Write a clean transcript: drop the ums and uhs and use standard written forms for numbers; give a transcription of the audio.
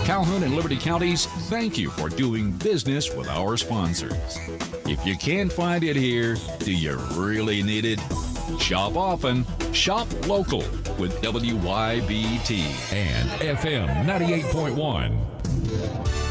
Calhoun and Liberty Counties, thank you for doing business with our sponsors. If you can't find it here, do you really need it? Shop often, shop local with WYBT and FM 98.1.